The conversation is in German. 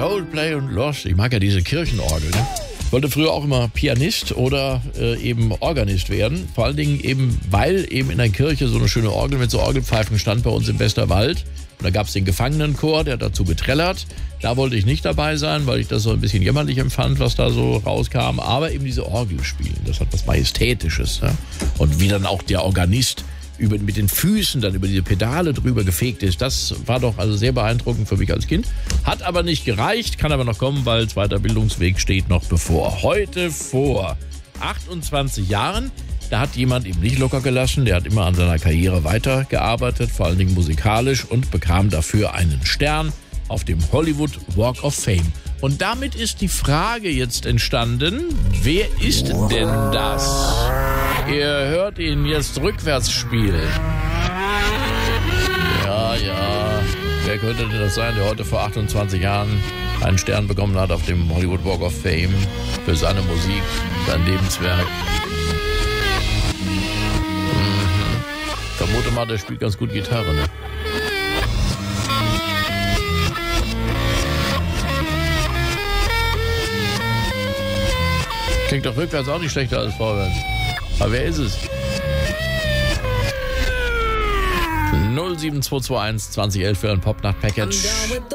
Coldplay und Lost. Ich mag ja diese Kirchenorgel, ne? Wollte früher auch immer Pianist oder eben Organist werden. Vor allen Dingen eben, weil eben in der Kirche so eine schöne Orgel mit so Orgelpfeifen stand bei uns im Westerwald. Und da gab es den Gefangenenchor, der hat dazu getrellert. Da wollte ich nicht dabei sein, weil ich das so ein bisschen jämmerlich empfand, was da so rauskam. Aber eben diese Orgel spielen, das hat was Majestätisches. Ne? Und wie dann auch der Organist mit den Füßen dann über diese Pedale drüber gefegt ist, das war doch also sehr beeindruckend für mich als Kind. Hat aber nicht gereicht, kann aber noch kommen, weil zweiter Bildungsweg steht noch bevor. Heute vor 28 Jahren, da hat jemand eben nicht locker gelassen, der hat immer an seiner Karriere weitergearbeitet, vor allen Dingen musikalisch, und bekam dafür einen Stern auf dem Hollywood Walk of Fame. Und damit ist die Frage jetzt entstanden, wer ist denn das? Ihr hört ihn jetzt rückwärts spielen. Ja, wer könnte denn das sein, der heute vor 28 Jahren einen Stern bekommen hat auf dem Hollywood Walk of Fame für seine Musik, sein Lebenswerk? Vermute mal, der spielt ganz gut Gitarre, ne? Klingt doch rückwärts auch nicht schlechter als vorwärts. Aber wer ist es? 07221 2011 für ein Popnacht-Package.